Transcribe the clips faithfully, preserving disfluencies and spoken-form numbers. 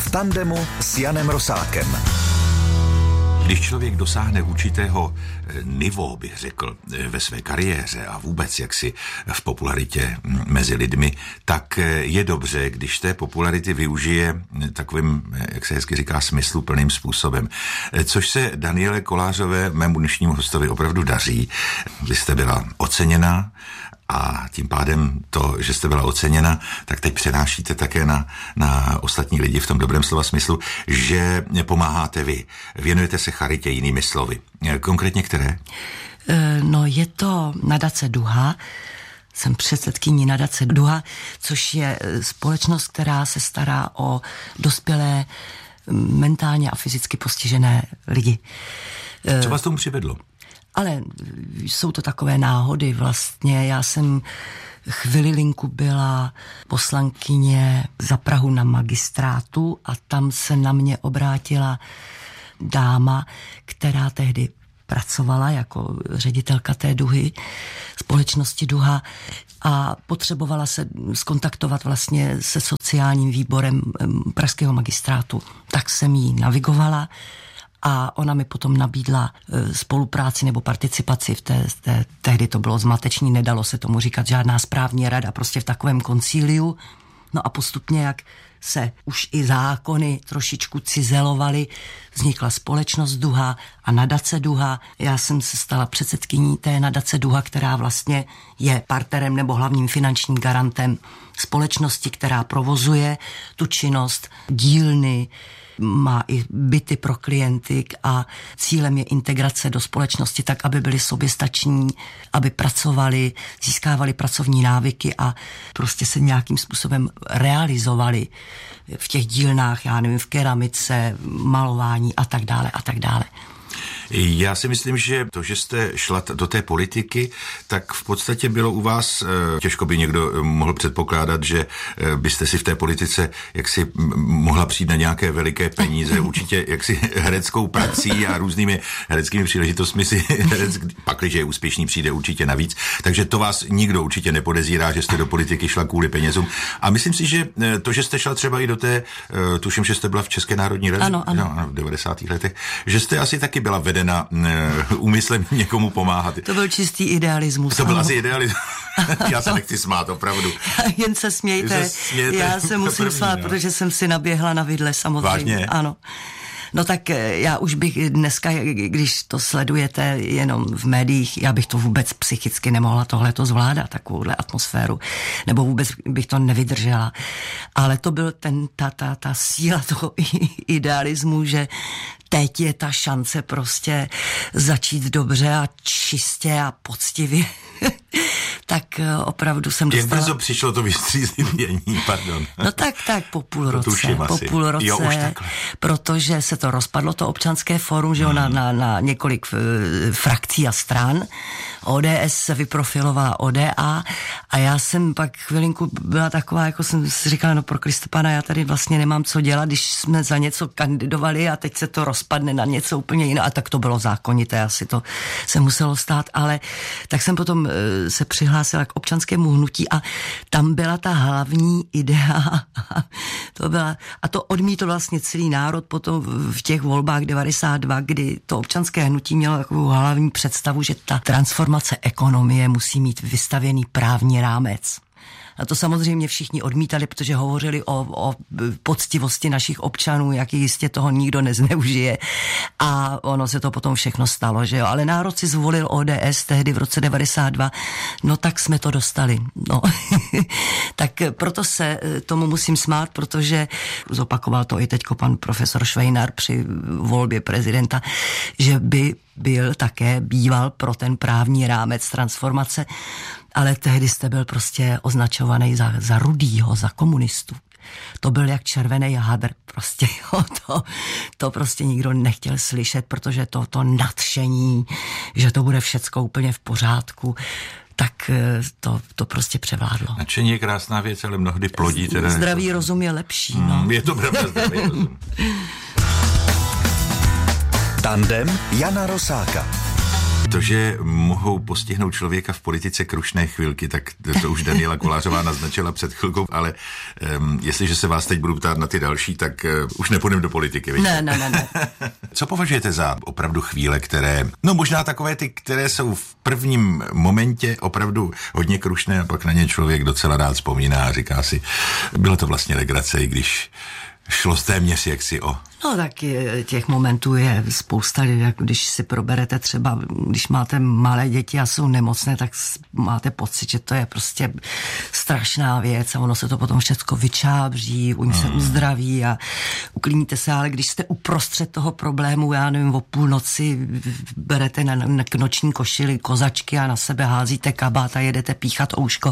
V tandemu s Janem Rosákem. Když člověk dosáhne určitého nivo, bych řekl, ve své kariéře a vůbec jaksi v popularitě mezi lidmi, tak je dobře, když té popularity využije takovým, jak se hezky říká, smysluplným způsobem. Což se Daniele Kolářové, mému dnešnímu hostovi, opravdu daří. Vy jste byla oceněna a tím pádem to, že jste byla oceněna, tak teď přenášíte také na, na ostatní lidi v tom dobrém slova smyslu, že pomáháte vy. Věnujete se charitě, jinými slovy. Konkrétně které? No je to nadace Duha. Jsem předsedkyní nadace Duha, což je společnost, která se stará o dospělé mentálně a fyzicky postižené lidi. Co vás tomu přivedlo? Ale jsou to takové náhody vlastně. Já jsem chvilinku byla poslankyně za Prahu na magistrátu a tam se na mě obrátila dáma, která tehdy pracovala jako ředitelka té Duhy, společnosti Duha, a potřebovala se skontaktovat vlastně se sociálním výborem pražského magistrátu. Tak jsem jí navigovala a ona mi potom nabídla spolupráci nebo participaci v té, té, tehdy to bylo zmatečný, nedalo se tomu říkat žádná správní rada, prostě v takovém koncíliu. No a postupně, jak se už i zákony trošičku cizelovaly, vznikla společnost Duha a nadace Duha. Já jsem se stala předsedkyní té nadace Duha, která vlastně je partnerem nebo hlavním finančním garantem společnosti, která provozuje tu činnost, dílny, má i byty pro klienty a cílem je integrace do společnosti tak, aby byli soběstační, aby pracovali, získávali pracovní návyky a prostě se nějakým způsobem realizovali v těch dílnách, já nevím, v keramice, malování a tak dále a tak dále. Já si myslím, že to, že jste šla do té politiky, tak v podstatě bylo u vás, těžko by někdo mohl předpokládat, že byste si v té politice jaksi mohla přijít na nějaké veliké peníze, určitě jaksi hereckou prací a různými hereckými příležitostmi si herec, pakliže je úspěšný, přijde určitě navíc. Takže to vás nikdo určitě nepodezírá, že jste do politiky šla kvůli penězům. A myslím si, že to, že jste šla třeba i do té, tuším, že jste byla v České národní radě, ano, ano. No, v devadesátých letech, že jste asi taky byla vedena na úmyslem někomu pomáhat. To byl čistý idealismus. To byl ano. Asi idealismus. Já se nechci smát, opravdu. Jen se smějte. Se smějte. Já se musím první, smát, no. Protože jsem si naběhla na vidle samozřejmě. Vážně? Ano. No tak já už bych dneska, když to sledujete jenom v médiích, já bych to vůbec psychicky nemohla tohleto zvládat, takovouhle atmosféru, nebo vůbec bych to nevydržela. Ale to byl ten, ta, ta, ta síla toho idealismu, že teď je ta šance prostě začít dobře a čistě a poctivě. Tak opravdu jsem dostala... Jak brzo přišlo to vystřízlivění, pardon. No tak, tak, po půl roce. Po půl roce, jo, už takhle. Protože se to rozpadlo, to občanské fórum, že jo, hmm. na, na, na několik frakcí a stran. O D S se vyprofilovala O D A a já jsem pak chvilinku byla taková, jako jsem si říkala, no pro Kristopana, já tady vlastně nemám co dělat, když jsme za něco kandidovali a teď se to rozpadne na něco úplně jiného. A tak to bylo zákonité, asi to se muselo stát, ale tak jsem potom se přihlásila k občanskému hnutí a tam byla ta hlavní idea. To byla, a to odmítl vlastně celý národ potom v těch volbách devadesát dva, kdy to občanské hnutí mělo takovou hlavní představu, že ta transformace ekonomie musí mít vystavěný právní rámec. A to samozřejmě všichni odmítali, protože hovořili o, o poctivosti našich občanů, jak jistě toho nikdo nezneužije. A ono se to potom všechno stalo, že jo. Ale národ si zvolil O D S tehdy v roce devadesát dva, no tak jsme to dostali. No. Tak proto se tomu musím smát, protože zopakoval to i teďko pan profesor Švejnar při volbě prezidenta, že by byl také býval pro ten právní rámec transformace, ale tehdy jste byl prostě označovaný za, za rudýho, za komunistu. To byl jak červený hadr, prostě, jo, to, to prostě nikdo nechtěl slyšet, protože to, to nadšení, že to bude všecko úplně v pořádku, tak to, to prostě převládlo. Nadšení je krásná věc, ale mnohdy plodí teda... Zdravý něco. Rozum je lepší, no. Hmm, je to pravda, zdravý rozum. Tandem Jana Rosáka. To, že mohou postihnout člověka v politice krušné chvilky, tak to už Daniela Kolářová naznačila před chvilkou, ale um, jestliže se vás teď budu ptát na ty další, tak uh, už nepůjdem do politiky. Víš? Ne, ne, ne, ne. Co považujete za opravdu chvíle, které, no možná takové ty, které jsou v prvním momentě opravdu hodně krušné a pak na ně člověk docela rád vzpomíná a říká si, bylo to vlastně legrace, i když šlo téměř jaksi o... No tak těch momentů je spousta, jak když si proberete třeba, když máte malé děti a jsou nemocné, tak máte pocit, že to je prostě strašná věc a ono se to potom všecko vyčábří, oni se uzdraví a uklidníte se, ale když jste uprostřed toho problému, já nevím, o půlnoci berete na, na noční košili kozačky a na sebe házíte kabát a jedete píchat ouško,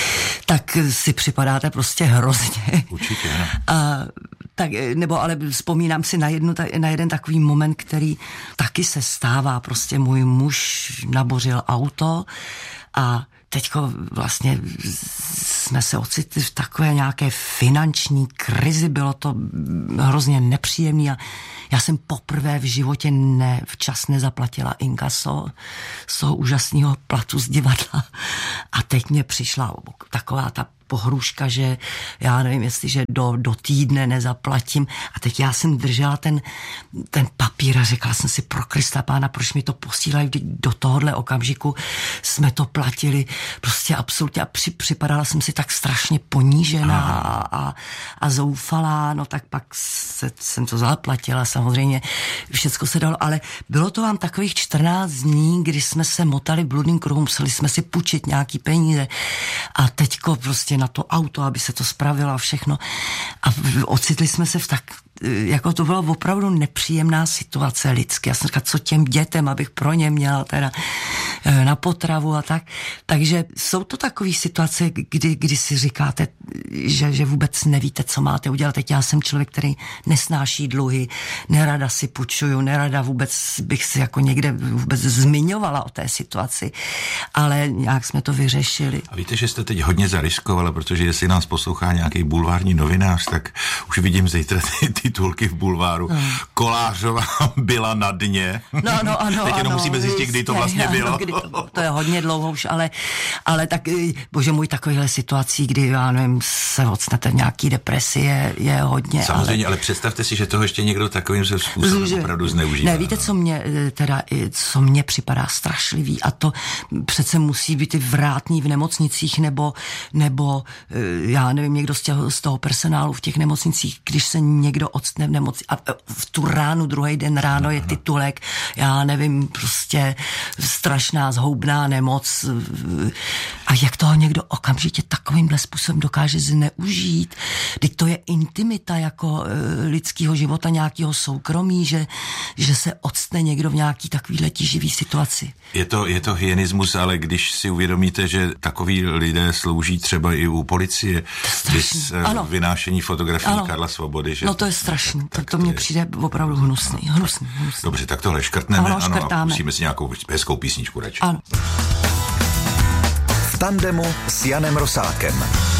tak si připadáte prostě hrozně. Určitě, ne? A tak, nebo ale vzpomínám si na, jednu, na jeden takový moment, který taky se stává. Prostě můj muž nabořil auto a teďko vlastně jsme se ocitli v takové nějaké finanční krizi, bylo to hrozně nepříjemné a já jsem poprvé v životě ne, včas nezaplatila inkaso z toho úžasného platu z divadla a teď mě přišla taková ta pohrůžka, že já nevím, jestliže do, do týdne nezaplatím. A teď já jsem držela ten, ten papír a řekla jsem si, pro Krista Pána, proč mi to posílají do tohohle okamžiku, jsme to platili prostě absolutně a při, připadala jsem si tak strašně ponížená a, a, a zoufalá, no tak pak se, jsem to zaplatila, samozřejmě všecko se dalo, ale bylo to vám takových čtrnáct dní, kdy jsme se motali bludným kruhom, museli jsme si půjčit nějaký peníze a teďko prostě na to auto, aby se to spravilo a všechno. A ocitli jsme se v tak, jako to byla opravdu nepříjemná situace lidsky. Já jsem říkala, co těm dětem, abych pro ně měla teda na potravu a tak. Takže jsou to takové situace, kdy, kdy si říkáte, že, že vůbec nevíte, co máte udělat. Teď já jsem člověk, který nesnáší dluhy, nerada si půjčuju, nerada vůbec bych si jako někde vůbec zmiňovala o té situaci, ale nějak jsme to vyřešili. A víte, že jste teď hodně zariskovala, protože jestli nás poslouchá nějaký bulvární novinář, tak už vidím zítra ty titulky v bulváru. No. Kolářová byla na dně. No, no, ano, teď jenom ano, musíme zjistit, kdy to vlastně ano, bylo. Kdy to, to je hodně dlouho už, ale, ale tak, bože můj, takovýhle situací, kdy, já nevím, se odstnete v nějaký depresi, je, je hodně. Samozřejmě, ale... ale představte si, že toho ještě někdo takovým způsobem že... opravdu zneužívá. Ne, víte, co mě teda, co mě připadá strašlivý a to přece musí být i vrátní v nemocnicích nebo, nebo já nevím, někdo z, těch, z toho personálu v těch nemocnicích, když se někdo odstne v nemoci a v tu ránu, druhý den ráno je titulek, já nevím, prostě strašná zhoubná nemoc a jak toho někdo okamžitě takovýmhle způsobem dokáže zneužít. Teď to je intimita jako e, lidského života, nějakého soukromí, že, že se odstne někdo v nějaký takovýhle tíživý situaci. Je to, je to hyenismus, ale když si uvědomíte, že takový lidé slouží třeba i u policie, přes vynášení fotografií ano. Karla Svobody. Že no to je strašný, tak, tak to, to mně je... přijde opravdu hnusný, hnusný, hnusný. Dobře, tak tohle škrtneme, ano, ano, a musíme si nějakou hezkou písničku radši. Ano. V tandemu s Janem Rosákem.